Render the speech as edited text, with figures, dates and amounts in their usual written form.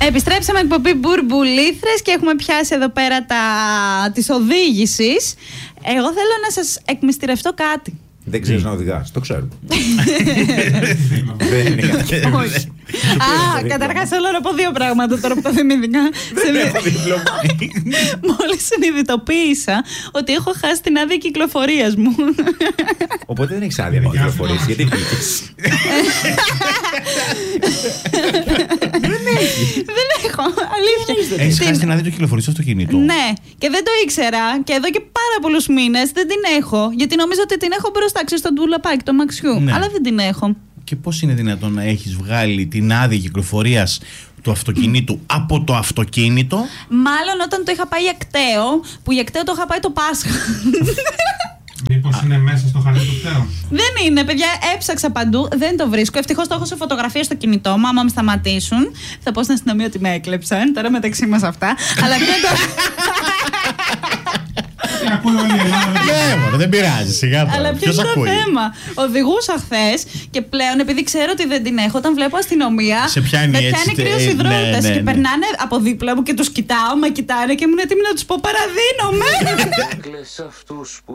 Επιστρέψαμε εκπομπή Μπουρμπουλήθρες και έχουμε πιάσει εδώ πέρα της οδήγησης. Εγώ θέλω να σας εκμυστηρευτώ κάτι. Δεν ξέρεις να οδηγάς, το ξέρουμε. Δεν είναι κάτι. Όχι. Καταρχάς θέλω να πω δύο πράγματα τώρα που τα θυμήθηκα. Μόλις συνειδητοποίησα ότι έχω χάσει την άδεια κυκλοφορίας μου. Οπότε δεν έχεις άδεια να κυκλοφορείς, γιατί βγήκες. Δεν έχω, αλήθεια. Έχεις χάσει την άδεια του κυκλοφορείς στο αυτοκίνητο? Ναι, και δεν το ήξερα και εδώ και πάρα πολλούς μήνες δεν την έχω. Γιατί νομίζω ότι την έχω μπροστά, ξέρεις, στο ντουλαπάκι του αμαξιού. Ναι. Αλλά δεν την έχω. Και πώς είναι δυνατόν να έχεις βγάλει την άδεια κυκλοφορίας του αυτοκινήτου από το αυτοκίνητο? Μάλλον όταν το είχα πάει Εκταίο, που για Εκταίο το είχα πάει το Πάσχα. Μήπως είναι μέσα στο χαρτί του Θεού? Δεν είναι, παιδιά, έψαξα παντού, δεν το βρίσκω. Ευτυχώς το έχω σε φωτογραφία στο κινητό μου. Άμα με σταματήσουν, θα πω στην αστυνομία ότι με έκλεψαν. Τώρα μεταξύ μας αυτά. Αλλά δεν το. Ναι, δεν πειράζει, σιγά τώρα. Αλλά ποιο είναι το θέμα? Οδηγούσα χθες και πλέον, επειδή ξέρω ότι δεν την έχω, όταν βλέπω αστυνομία. Σε πιάνει με έτσι, πιάνει κρύος υδρότας και περνάνε από δίπλα μου και τους κοιτάω, με κοιτάνε και ήμουν έτοιμη να τους πω παραδίνομαι. Κλαις αυτούς που